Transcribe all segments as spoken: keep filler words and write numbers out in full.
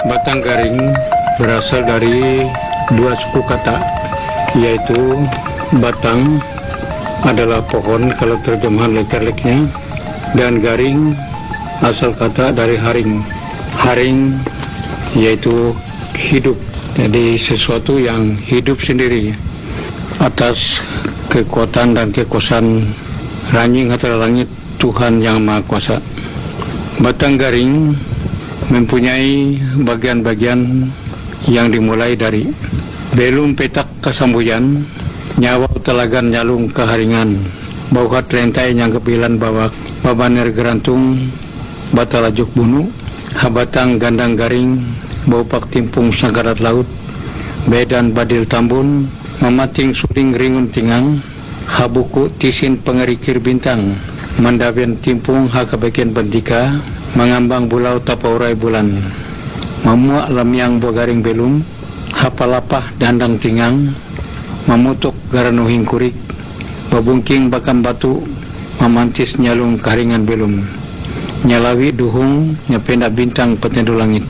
Batang garing berasal dari dua suku kata, yaitu batang adalah pohon kalau terjemahan literiknya, dan garing asal kata dari haring. Haring yaitu hidup, jadi sesuatu yang hidup sendiri atas kekuatan dan kekuasaan Ranjing Hatara Langit Tuhan Yang Maha Kuasa. Batang garing mempunyai bagian-bagian yang dimulai dari belum petak kasambuyan, nyawa telagan nyalung keharingan, bauhat rentai yang kepilan bawak, babaner gerantung, batalajuk bunu, habatang gandang garing, baupak timpung sangkarat laut, bedan badil tambun, mamating suling ringun tingang, habuku tisin pengerikir bintang, mandaben timpung hakabekian bendika, mengambang bulau tapaurai bulan, mamuak lamyang bogaring belum, hapalapah dandang tingang, mamutuk garanuhing kurik, babungking bakam batu, mamantis nyalung karingan belum, nyalawi duhung nyependa bintang petendu langit.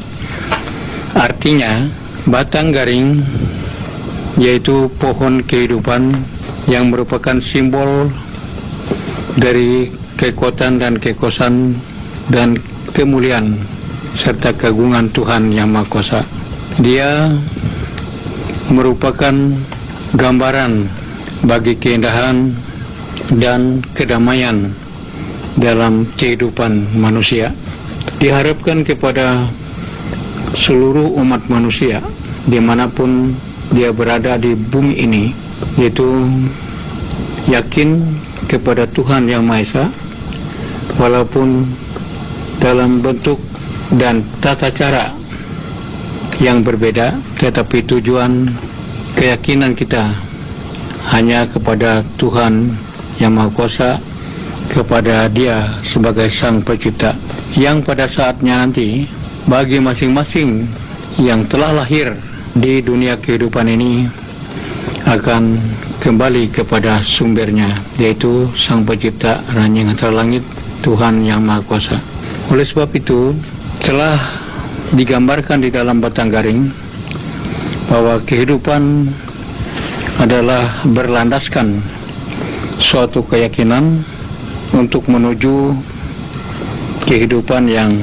Artinya batang garing yaitu pohon kehidupan yang merupakan simbol dari kekuatan dan kekuasaan dan kemuliaan serta keagungan Tuhan Yang Maha Kuasa. Dia merupakan gambaran bagi keindahan dan kedamaian dalam kehidupan manusia. Diharapkan kepada seluruh umat manusia dimanapun dia berada di bumi ini, yaitu yakin kepada Tuhan Yang Maha Esa, walaupun dalam bentuk dan tata cara yang berbeda, tetapi tujuan keyakinan kita hanya kepada Tuhan Yang Maha Kuasa, kepada Dia sebagai Sang Pencipta, yang pada saatnya nanti bagi masing-masing yang telah lahir di dunia kehidupan ini akan kembali kepada sumbernya, yaitu Sang Pencipta Ranjing Hatara Langit Tuhan Yang Maha Kuasa. Oleh sebab itu telah digambarkan di dalam batang garing bahwa kehidupan adalah berlandaskan suatu keyakinan untuk menuju kehidupan yang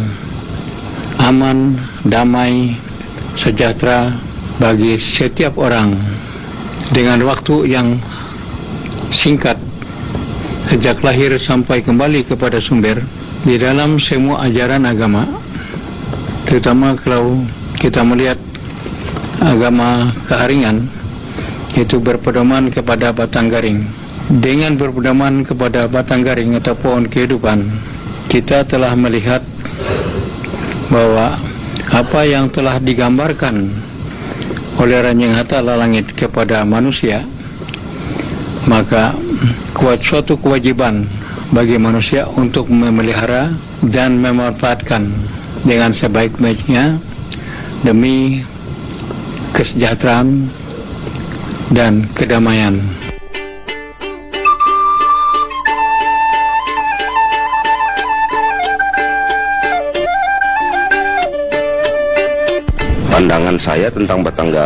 aman, damai, sejahtera bagi setiap orang dengan waktu yang singkat sejak lahir sampai kembali kepada sumber. Di dalam semua ajaran agama, terutama kalau kita melihat agama keharingan, yaitu berpedoman kepada batang garing. Dengan berpedoman kepada batang garing atau pohon kehidupan, kita telah melihat bahwa apa yang telah digambarkan oleh Ranjing Hatara Langit kepada manusia, maka kuat suatu kewajiban bagi manusia untuk memelihara dan memanfaatkan dengan sebaik-baiknya demi kesejahteraan dan kedamaian. Pandangan saya tentang batang